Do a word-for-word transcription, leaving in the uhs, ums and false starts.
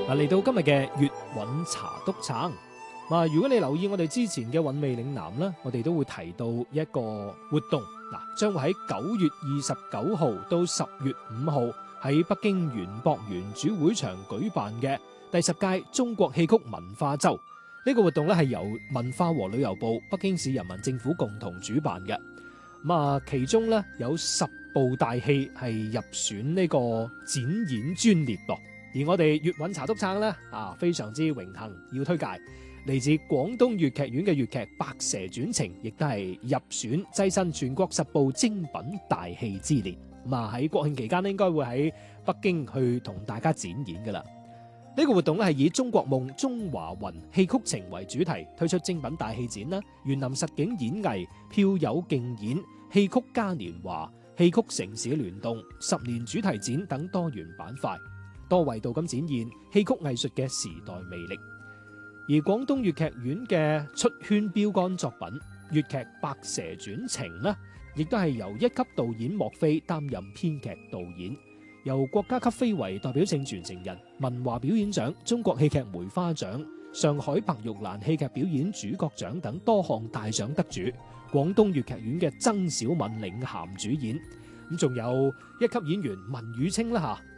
嗱，嚟到今日嘅粵韻茶篤撐。嗱，如果你留意我哋之前嘅韻味嶺南啦，我哋都會提到一個活動，嗱，將會喺九月二十九號到十月五號喺北京園博園主會場舉辦嘅第十屆中國戲曲文化周。呢個活動咧係由文化和旅遊部、北京市人民政府共同主辦嘅。咁啊，其中咧有十部大戲係入選呢個展演專列噃。而我哋粵韻茶篤撐咧啊，非常之榮幸要推介嚟自廣東粵劇院嘅粵劇《白蛇傳情》，亦都係入選躋身全國十部精品大戲之列。咁啊，喺國慶期間咧，應該會喺北京去同大家展演噶啦。呢、這個活動咧係以中國夢、中華魂、戲曲情為主題，推出精品大戲展啦、園林實景演藝、票友競演、戲曲嘉年華、戲曲城市聯動、十年主題展等多元板塊，多維度咁展現戲曲藝術嘅時代魅力。而廣東粵劇院嘅出圈標杆作品粵劇《白蛇傳情》呢，亦都係由一級導演莫非擔任編劇導演，由國家級非遺代表性傳承人、文華表演獎、中國戲劇梅花獎、上海白玉蘭戲劇表演主角獎等多項大獎得主，廣東粵劇院嘅曾小敏領銜主演。咁仲有一級演員文宇清啦吓。